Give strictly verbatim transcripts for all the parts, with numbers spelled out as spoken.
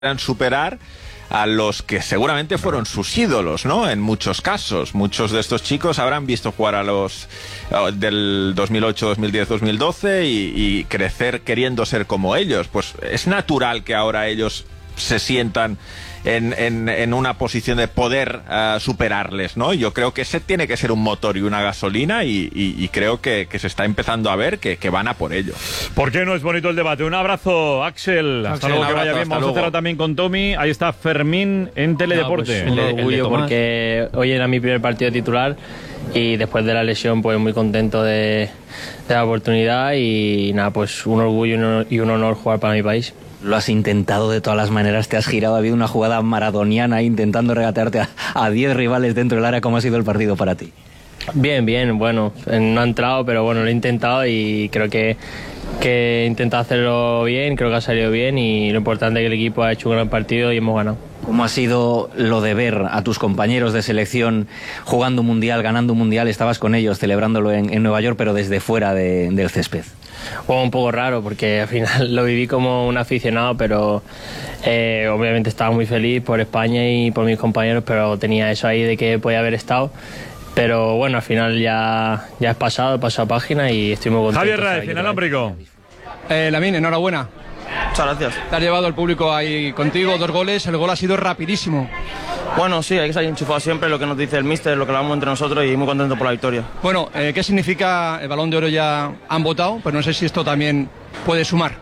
superar a los que seguramente fueron sus ídolos, ¿no? En muchos casos. Muchos de estos chicos habrán visto jugar a los uh, del dos mil ocho, dos mil diez, dos mil doce y, y crecer queriendo ser como ellos. Pues es natural que ahora ellos se sientan en, en, en una posición de poder uh, superarles, ¿no? Yo creo que ese tiene que ser un motor y una gasolina y, y, y creo que, que se está empezando a ver que, que van a por ello. ¿Por qué no es bonito el debate? Un abrazo, Axel. Hasta Axel, luego, que vaya bien. Vamos luego. a cerrar también con Tommy. Ahí está Fermín en Teledeporte. No, pues un orgullo porque hoy era mi primer partido titular y después de la lesión pues muy contento de, de la oportunidad y nada, pues un orgullo y un honor, y un honor jugar para mi país. Lo has intentado de todas las maneras, te has girado, ha habido una jugada maradoniana intentando regatearte a diez rivales dentro del área. ¿Cómo ha sido el partido para ti? Bien, bien, bueno, no ha entrado, pero bueno, lo he intentado y creo que, que he intentado hacerlo bien, creo que ha salido bien y lo importante es que el equipo ha hecho un gran partido y hemos ganado. ¿Cómo ha sido lo de ver a tus compañeros de selección jugando un mundial, ganando un mundial? Estabas con ellos celebrándolo en, en Nueva York, pero desde fuera de, del césped. Bueno, un poco raro porque al final lo viví como un aficionado, pero eh, obviamente estaba muy feliz por España y por mis compañeros, pero tenía eso ahí de que podía haber estado. Pero bueno, al final ya, ya es pasado, he pasado página y estoy muy contento. Javier Raez, inalámbrico. Eh, Lamine, enhorabuena. Muchas gracias. Te has llevado el público ahí contigo, dos goles, el gol ha sido rapidísimo. Bueno, sí, hay que salir enchufado siempre, lo que nos dice el míster, lo que hablamos entre nosotros y muy contento por la victoria. Bueno, eh, ¿qué significa el Balón de Oro? Ya han votado, pero no sé si esto también puede sumar.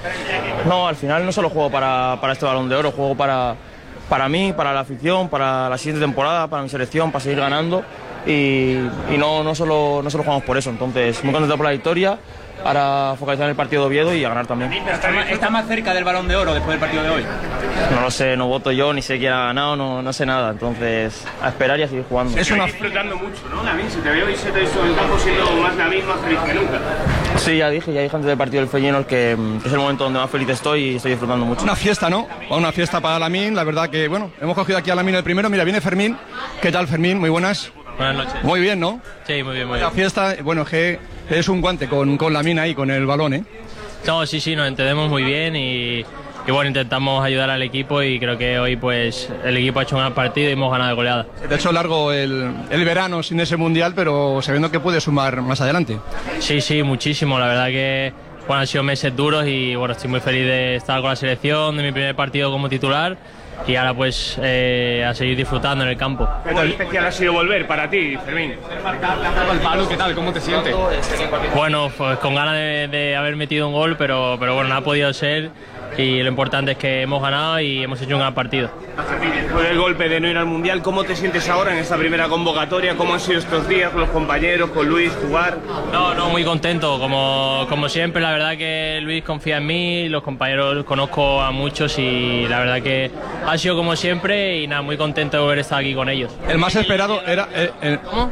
No, al final no solo juego para, para este Balón de Oro, juego para, para mí, para la afición, para la siguiente temporada, para mi selección, para seguir ganando y, y no, no, solo, no solo jugamos por eso, entonces muy contento por la victoria. Ahora focalizar en el partido de Oviedo y a ganar también. ¿Está más, ¿Está más cerca del Balón de Oro después del partido de hoy? No lo sé, no voto yo, ni sé quién ha ganado, no, no sé nada. Entonces, a esperar y a seguir jugando. Es una... disfrutando mucho, ¿no, Lamine? Si te veo y se te hizo el campo siendo más Lamine, más feliz que nunca. Sí, ya dije, ya dije antes del partido del Feyenoord que, que es el momento donde más feliz estoy y estoy disfrutando mucho. Una fiesta, ¿no? Una fiesta para Lamine, la verdad que, bueno, hemos cogido aquí a Lamine el primero. Mira, viene Fermín. ¿Qué tal, Fermín? Muy buenas. Buenas noches. Muy bien, ¿no? Sí, muy bien, muy bien. La fiesta, bueno, es que es un guante con, con Lamine ahí, con el balón, ¿eh? No, sí, sí, nos entendemos muy bien y, y bueno, intentamos ayudar al equipo y creo que hoy pues el equipo ha hecho un gran partido y hemos ganado de goleada. Se te ha hecho largo el, el verano sin ese mundial, pero sabiendo que puede sumar más adelante. Sí, sí, muchísimo, la verdad que bueno, han sido meses duros y bueno, estoy muy feliz de estar con la selección, de mi primer partido como titular. Y ahora pues eh, a seguir disfrutando en el campo. ¿Qué tan especial ha sido volver para ti, Fermín? El palo, ¿qué tal? ¿Cómo te sientes? Bueno, pues con ganas de, de haber metido un gol, pero, pero bueno, no ha podido ser. Y lo importante es que hemos ganado y hemos hecho un gran partido. Después del golpe de no ir al Mundial, ¿cómo te sientes ahora en esta primera convocatoria? ¿Cómo han sido estos días con los compañeros, con Luis, jugar? No, no, muy contento, como, como siempre. La verdad que Luis confía en mí, los compañeros conozco a muchos y la verdad que ha sido como siempre y nada, muy contento de haber estado aquí con ellos. El más esperado era... El, el... ¿Cómo?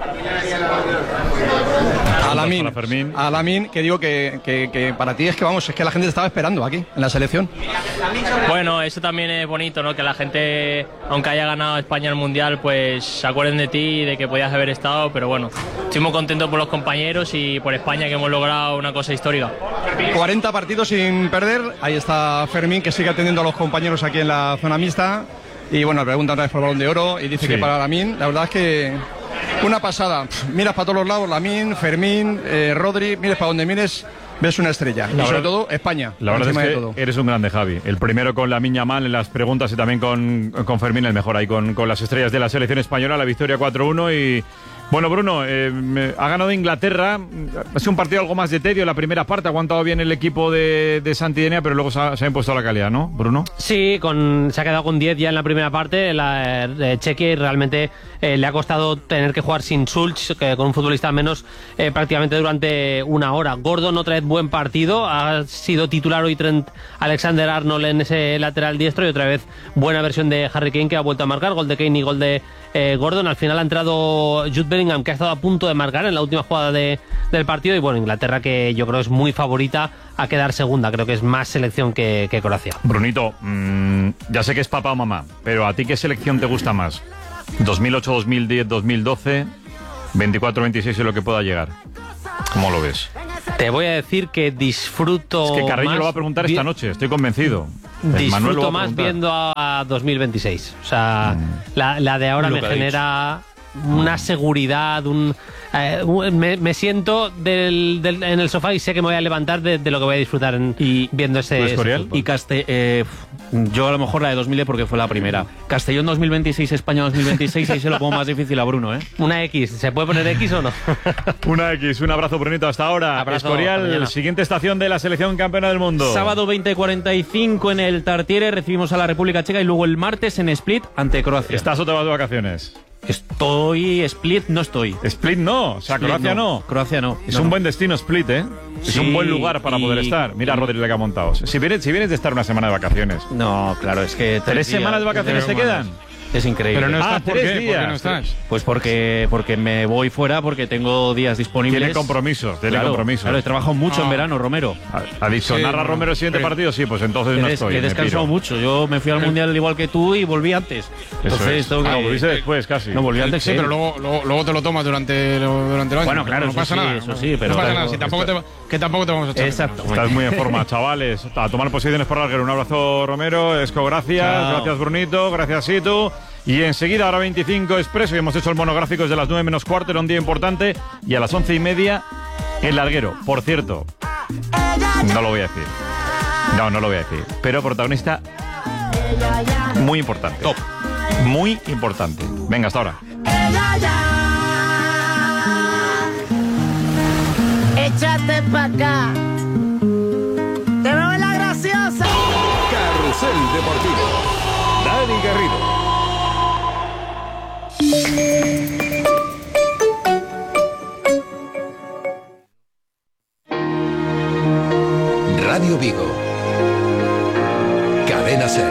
A Lamine, a Lamine, que digo que, que, que para ti es que vamos, es que la gente te estaba esperando aquí, en la selección. Bueno, eso también es bonito, ¿no? Que la gente, aunque haya ganado España el Mundial, pues se acuerden de ti y de que podías haber estado, pero bueno, estoy muy contento por los compañeros y por España que hemos logrado una cosa histórica. cuarenta partidos sin perder, ahí está Fermín que sigue atendiendo a los compañeros aquí en la zona mixta y bueno, pregunta otra vez por el Balón de Oro y dice sí. que para Lamine, la verdad es que una pasada, miras para todos los lados, Lamine, Fermín, eh, Rodri, mires para donde mires, ves una estrella. La y sobre verdad, todo España. La verdad es que todo. Eres un grande, Javi. El primero con Lamine Yamal en las preguntas y también con, con Fermín, el mejor ahí con, con las estrellas de la selección española, la victoria cuatro uno y... Bueno, Bruno, eh, ha ganado Inglaterra, ha sido un partido algo más de tedio la primera parte, ha aguantado bien el equipo de, de Santidenia, pero luego se ha, se ha impuesto a la calidad, ¿no, Bruno? Sí, con, se ha quedado con diez ya en la primera parte, la eh, Chequi realmente eh, le ha costado tener que jugar sin Schulz, que con un futbolista menos eh, prácticamente durante una hora. Gordon otra vez buen partido, ha sido titular hoy Trent Alexander-Arnold en ese lateral diestro y otra vez buena versión de Harry Kane que ha vuelto a marcar, gol de Kane y gol de eh, Gordon. Al final ha entrado Jude Bellingham, que ha estado a punto de marcar en la última jugada de, del partido y bueno, Inglaterra que yo creo es muy favorita a quedar segunda, creo que es más selección que, que Croacia. Brunito, mmm, ya sé que es papá o mamá, pero ¿a ti qué selección te gusta más? ¿dos mil ocho, dos mil diez, dos mil doce, veinticuatro veintiséis es lo que pueda llegar? ¿Cómo lo ves? Te voy a decir que disfruto. Es que Carreño más... lo va a preguntar esta noche, estoy convencido. disfruto más viendo a, a dos mil veintiséis. O sea, mm. la, la de ahora me genera una seguridad, un... Eh, me, me siento del, del, en el sofá y sé que me voy a levantar de, de lo que voy a disfrutar en, y, viendo ese, ese y Caste, eh, yo a lo mejor la de dos mil porque fue la primera. Castellón dos mil veintiséis, España dos mil veintiséis, ahí se lo pongo más difícil a Bruno, ¿eh? Una X, ¿se puede poner X o no? Una X, un abrazo, Brunito, hasta ahora. Abrazo, Escorial, siguiente estación de la selección campeona del mundo. Sábado veinte cuarenta y cinco en el Tartiere, recibimos a la República Checa y luego el martes en Split ante Croacia. ¿Estás o te vas de vacaciones? Estoy... Split no estoy. Split no, o sea, Split Croacia no. no. Croacia no. Es no, un no. buen destino Split, ¿eh? Es sí, un buen lugar para y... poder estar. Mira a Rodri que ha montado. Si vienes, si vienes de estar una semana de vacaciones. No, claro, es que... ¿Tres, ¿Tres semanas de vacaciones te quedan? Es increíble. Pero no estás, ah, ¿por qué? días. ¿Por qué no estás? Pues porque, porque me voy fuera, porque tengo días disponibles. Tiene compromisos, tiene claro, compromisos. Claro, he trabajado mucho ah. en verano, Romero. Ha dicho, sí, narra Romero el siguiente partido, sí, pues entonces he no des, estoy. He descansado mucho, yo me fui al Mundial igual que tú y volví antes. Entonces, Eso es. tengo que... Ah, volviste después, casi. No, volví antes. Sí, sí, pero luego, luego, luego te lo tomas durante, durante el año. Bueno, claro, no eso pasa sí, nada. eso sí, pero... No pasa claro, nada, si tampoco te, que tampoco te vamos a echar. Exacto. Estás muy en forma, chavales. A tomar posiciones por Alguero. Un abrazo, Romero. Esco, gracias. Chao. Gracias, Brunito. Gracias, Situ. Y enseguida, ahora veinticinco Expreso, y hemos hecho el monográfico desde las nueve menos cuarto, era un día importante, y a las once y media, el Larguero. Por cierto, no lo voy a decir. No, no lo voy a decir. Pero protagonista muy importante. Top. Muy importante. Venga, hasta ahora. Échate pa' acá. Te veo en la graciosa. Carrusel Deportivo. Dani Garrido. Radio Vigo. Cadena SER.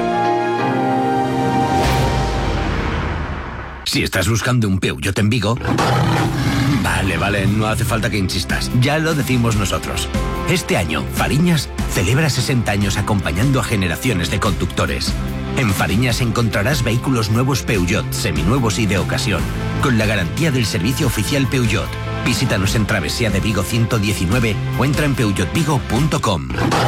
Si estás buscando un Peugeot en Vigo... Vale, vale, no hace falta que insistas. Ya lo decimos nosotros. Este año, Fariñas celebra sesenta años acompañando a generaciones de conductores. En Fariñas encontrarás vehículos nuevos Peugeot, seminuevos y de ocasión, con la garantía del servicio oficial Peugeot. Visítanos en Travesía de Vigo ciento diecinueve o entra en peugeot vigo punto com.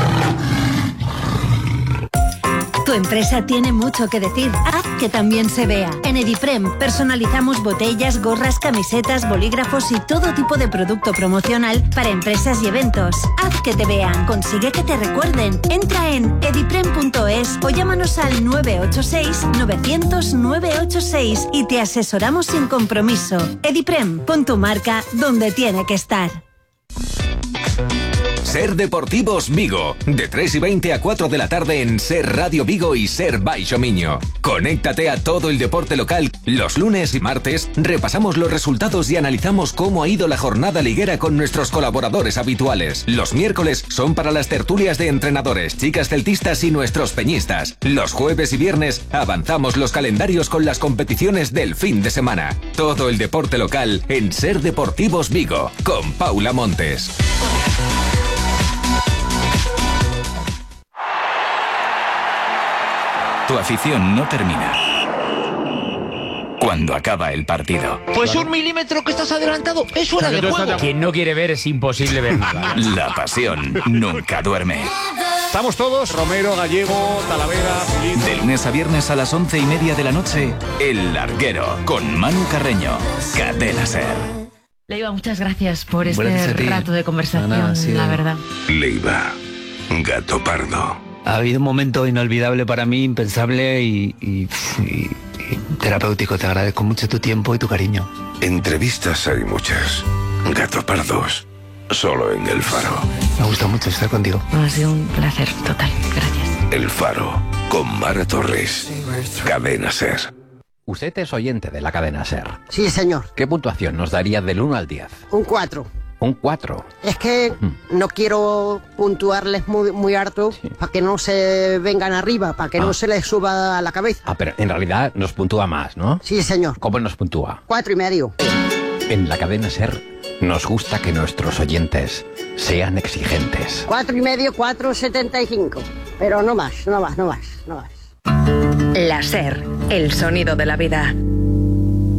Tu empresa tiene mucho que decir. Haz que también se vea. En Ediprem personalizamos botellas, gorras, camisetas, bolígrafos y todo tipo de producto promocional para empresas y eventos. Haz que te vean. Consigue que te recuerden. Entra en ediprem punto es o llámanos al nueve ocho seis, novecientos, nueve ocho seis y te asesoramos sin compromiso. Ediprem, pon tu marca donde tiene que estar. Ser Deportivos Vigo, de tres y veinte a cuatro de la tarde en Ser Radio Vigo y Ser Baixo Miño. Conéctate a todo el deporte local. Los lunes y martes repasamos los resultados y analizamos cómo ha ido la jornada liguera con nuestros colaboradores habituales. Los miércoles son para las tertulias de entrenadores, chicas celtistas y nuestros peñistas. Los jueves y viernes avanzamos los calendarios con las competiciones del fin de semana. Todo el deporte local en Ser Deportivos Vigo, con Paula Montes. Tu afición no termina cuando acaba el partido. Pues un milímetro que estás adelantado es fuera de juego. Quien no quiere ver es imposible ver nada. La pasión nunca duerme. Estamos todos, Romero, Gallego, Talavera, Filito. De lunes a viernes a las once y media de la noche, El Larguero, con Manu Carreño, Cadena SER. Leiva, muchas gracias por este rato de conversación, Ana, sí, la verdad. Leiva, gato pardo. Ha habido un momento inolvidable para mí, impensable y, y, y, y terapéutico. Te agradezco mucho tu tiempo y tu cariño. Entrevistas hay muchas. Gato pardos, solo en El Faro. Me gusta mucho estar contigo. Ha sido un placer total. Gracias. El Faro, con Mara Torres. Cadena SER. Usted es oyente de la Cadena SER. Sí, señor. ¿Qué puntuación nos daría del uno al diez? Un cuatro. Un cuatro. Es que mm. no quiero puntuarles muy, muy harto, sí, para que no se vengan arriba, para que ah. no se les suba a la cabeza. Ah, pero en realidad nos puntúa más, ¿no? Sí, señor. ¿Cómo nos puntúa? Cuatro y medio. En la Cadena SER nos gusta que nuestros oyentes sean exigentes. Cuatro y medio, cuatro setenta y cinco. Pero no más, no más, no más, no más. La SER, el sonido de la vida.